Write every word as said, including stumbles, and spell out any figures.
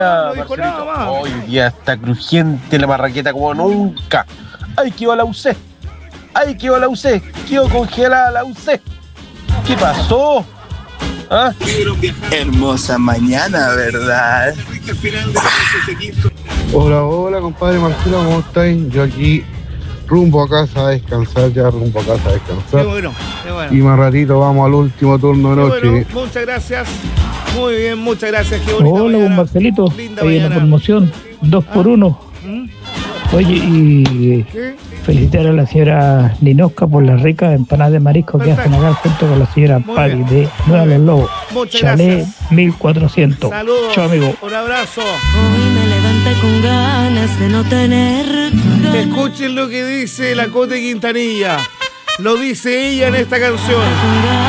No dijo nada más. Hoy día está crujiente la marraqueta como nunca. ¡Ay, que iba la U C! ¡Ay, que iba la U C! ¡Quedó congelada la U C! ¿Qué pasó? ¿Ah? Hermosa mañana, ¿verdad? Hola, hola, compadre Marcelo, ¿cómo estáis? Yo aquí rumbo a casa a descansar, ya rumbo a casa a descansar. Qué bueno, qué bueno. Y más ratito vamos al último turno de Qué noche. bueno, muchas gracias. Muy bien, muchas gracias. Qué bonita Hola, mañana. don Marcelito. Linda Oye, la mañana. promoción, dos por uno. ¿Mm? Oye, y ¿Qué? felicitar a la señora Ninosca por las ricas empanadas de marisco que Perfecto. hacen acá junto con la señora Muy Pari bien. de Nueva Muy Los bien. Lobos. Muchas Chalet gracias. mil cuatrocientos. Saludos. Chao, amigo. Un abrazo. Hoy me levanté con ganas de no tener ganas. Escuchen lo que dice la Cote Quintanilla. Lo dice ella en esta canción. Con ganas